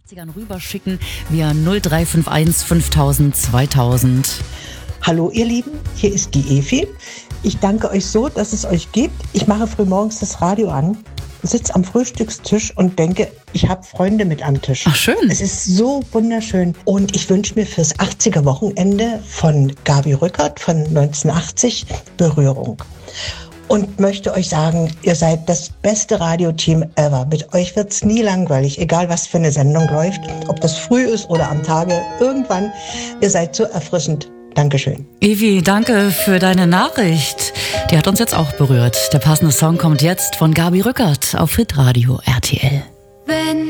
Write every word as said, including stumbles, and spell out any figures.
achtzigern rüberschicken via null drei fünf eins fünftausend zweitausend. Hallo ihr Lieben, hier ist die Evi. Ich danke euch so, dass es euch gibt. Ich mache frühmorgens das Radio an, sitze am Frühstückstisch und denke, ich habe Freunde mit am Tisch. Ach schön. Es ist so wunderschön. Und ich wünsche mir fürs achtziger-Wochenende von Gabi Rückert von neunzehnhundertachtzig Berührung. Und möchte euch sagen, ihr seid das beste Radioteam ever. Mit euch wird's nie langweilig, egal was für eine Sendung läuft. Ob das früh ist oder am Tage, irgendwann. Ihr seid so erfrischend. Dankeschön. Evi, danke für deine Nachricht. Die hat uns jetzt auch berührt. Der passende Song kommt jetzt von Gabi Rückert auf Hitradio R T L. Wenn